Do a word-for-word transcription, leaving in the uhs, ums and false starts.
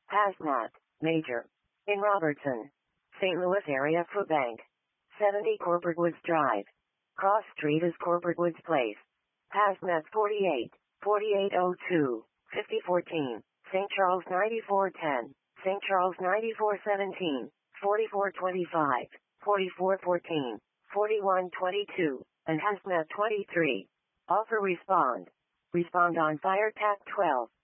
Hazmat, Major. In Robertson, Saint Louis area Food Bank. seventy Corporate Woods Drive. Cross Street is Corporate Woods Place. Hazmat forty-eight, forty-eight oh two, fifty fourteen. Saint Charles ninety-four ten. Saint Charles ninety-four seventeen, forty-four twenty-five, forty-four fourteen, forty-one twenty-two, and Hazmat twenty-three. Offer respond. Respond on Fire T A C twelve.